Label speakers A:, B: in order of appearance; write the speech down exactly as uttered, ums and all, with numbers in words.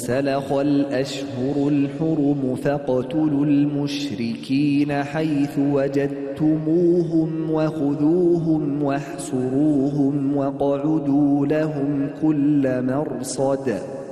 A: انسلخ الأشهر الحرم فاقتلوا المشركين حيث وجدتموهم وخذوهم واحصروهم واقعدوا لهم كل مرصد